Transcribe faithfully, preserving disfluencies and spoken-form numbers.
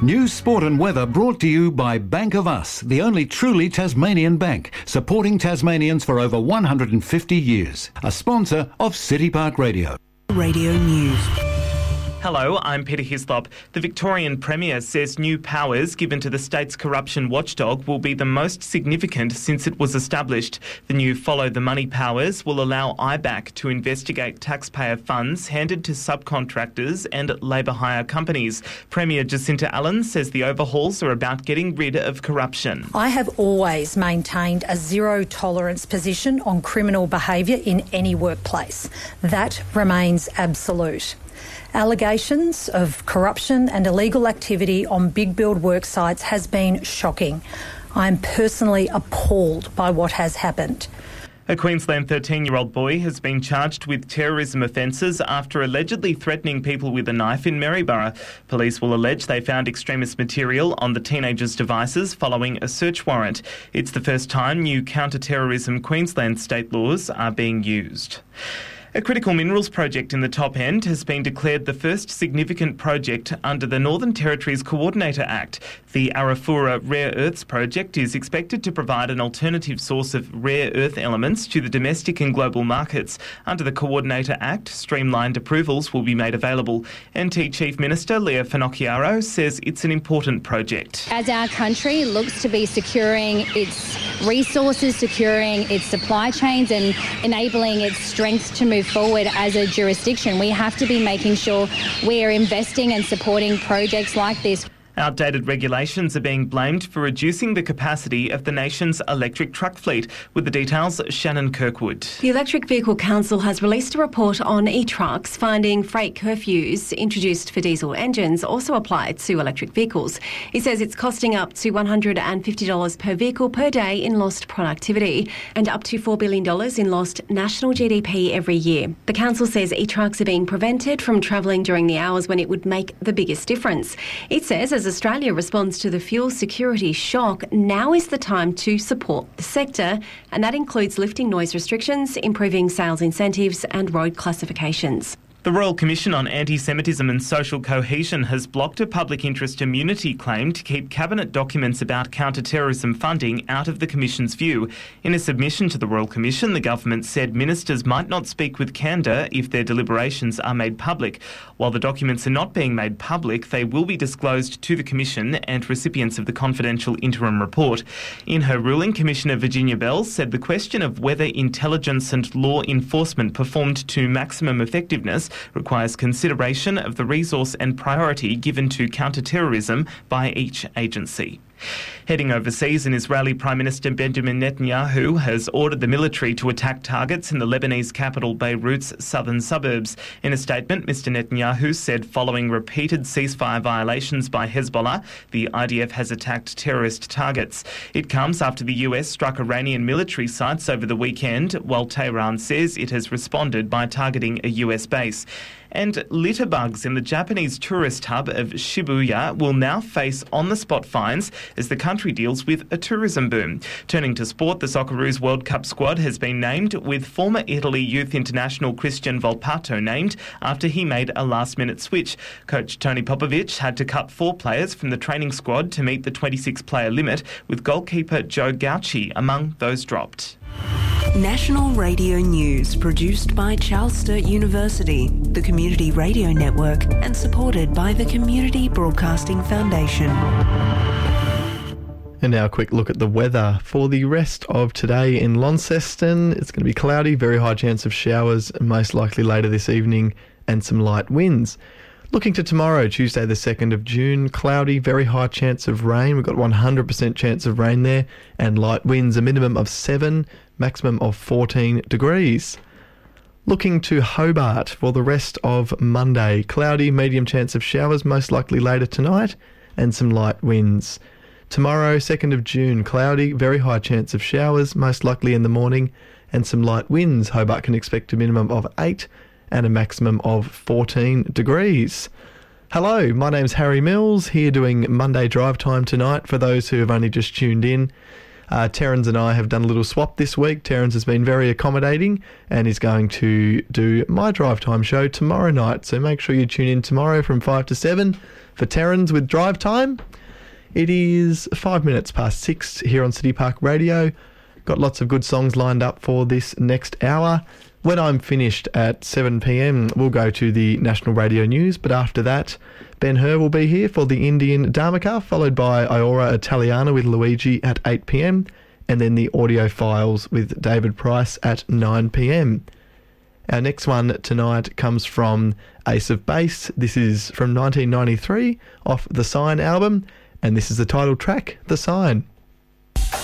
News, sport and weather brought to you by Bank of Us, the only truly Tasmanian bank, supporting Tasmanians for over one hundred fifty years. A sponsor of City Park Radio. Radio News. Hello, I'm Peter Hislop. The Victorian Premier says new powers given to the state's corruption watchdog will be the most significant since it was established. The new Follow the Money powers will allow I B A C to investigate taxpayer funds handed to subcontractors and labour hire companies. Premier Jacinta Allen says the overhauls are about getting rid of corruption. I have always maintained a zero tolerance position on criminal behaviour in any workplace. That remains absolute. Allegations of corruption and illegal activity on big build work sites has been shocking. I am personally appalled by what has happened. A Queensland thirteen-year-old boy has been charged with terrorism offences after allegedly threatening people with a knife in Maryborough. Police will allege they found extremist material on the teenager's devices following a search warrant. It's the first time new counter-terrorism Queensland state laws are being used. A critical minerals project in the Top End has been declared the first significant project under the Northern Territory's Coordinator Act. The Arafura Rare Earths project is expected to provide an alternative source of rare earth elements to the domestic and global markets. Under the Coordinator Act, streamlined approvals will be made available. N T Chief Minister Leah Finocchiaro says it's an important project. As our country looks to be securing its resources, securing its supply chains and enabling its strengths to move forward as a jurisdiction, we have to be making sure we are investing and supporting projects like this. Outdated regulations are being blamed for reducing the capacity of the nation's electric truck fleet. With the details, Shannon Kirkwood. The Electric Vehicle Council has released a report on e-trucks finding freight curfews introduced for diesel engines also apply to electric vehicles. It says it's costing up to one hundred fifty dollars per vehicle per day in lost productivity and up to four billion dollars in lost national G D P every year. The council says e-trucks are being prevented from travelling during the hours when it would make the biggest difference. It says as Australia responds to the fuel security shock, now is the time to support the sector, and that includes lifting noise restrictions, improving sales incentives and road classifications. The Royal Commission on Anti-Semitism and Social Cohesion has blocked a public interest immunity claim to keep cabinet documents about counter-terrorism funding out of the Commission's view. In a submission to the Royal Commission, the government said ministers might not speak with candour if their deliberations are made public. While the documents are not being made public, they will be disclosed to the Commission and recipients of the confidential interim report. In her ruling, Commissioner Virginia Bell said the question of whether intelligence and law enforcement performed to maximum effectiveness requires consideration of the resource and priority given to counter-terrorism by each agency. Heading overseas, an Israeli Prime Minister Benjamin Netanyahu has ordered the military to attack targets in the Lebanese capital Beirut's southern suburbs. In a statement, Mister Netanyahu said following repeated ceasefire violations by Hezbollah, the I D F has attacked terrorist targets. It comes after the U S struck Iranian military sites over the weekend, while Tehran says it has responded by targeting a U S base. And litterbugs in the Japanese tourist hub of Shibuya will now face on-the-spot fines as the country deals with a tourism boom. Turning to sport, the Socceroos World Cup squad has been named, with former Italy youth international Christian Volpato named after he made a last-minute switch. Coach Tony Popovic had to cut four players from the training squad to meet the twenty-six player limit, with goalkeeper Joe Gauci among those dropped. National Radio News, produced by Charles Sturt University, the Community Radio Network, and supported by the Community Broadcasting Foundation. And now a quick look at the weather for the rest of today in Launceston. It's going to be cloudy, very high chance of showers, most likely later this evening, and some light winds. Looking to tomorrow, Tuesday the second of June, cloudy, very high chance of rain. We've got one hundred percent chance of rain there, and light winds, a minimum of seven, maximum of fourteen degrees. Looking to Hobart for the rest of Monday, cloudy, medium chance of showers, most likely later tonight, and some light winds. Tomorrow, second of June, cloudy, very high chance of showers, most likely in the morning, and some light winds. Hobart can expect a minimum of eight and a maximum of fourteen degrees. Hello, my name's Harry Mills, here doing Monday Drive Time tonight for those who have only just tuned in. Uh, Terrence and I have done a little swap this week. Terrence has been very accommodating and is going to do my Drive Time show tomorrow night. So make sure you tune in tomorrow from five to seven for Terrence with Drive Time. It is five minutes past six here on City Park Radio. Got lots of good songs lined up for this next hour. When I'm finished at seven p.m, we'll go to the National Radio News, but after that, Ben Hur will be here for the Indian Dharmaka, followed by Iora Italiana with Luigi at eight p.m, and then the Audio Files with David Price at nine p.m. Our next one tonight comes from Ace of Base. This is from nineteen ninety-three, off the Sign album, and this is the title track, The Sign.